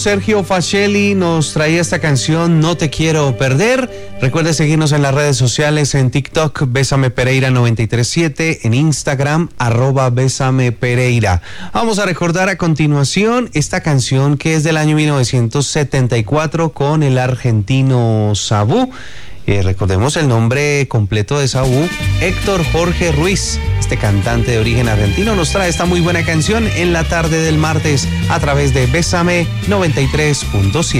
Sergio Facelli nos traía esta canción No Te Quiero Perder. Recuerde seguirnos en las redes sociales, en TikTok, Bésame Pereira 937, en Instagram, @Bésame Pereira. Vamos a recordar a continuación esta canción que es del año 1974 con el argentino Sabú. Recordemos el nombre completo de Sabú, Héctor Jorge Ruiz. Este cantante de origen argentino nos trae esta muy buena canción en la tarde del martes a través de Bésame 93.7.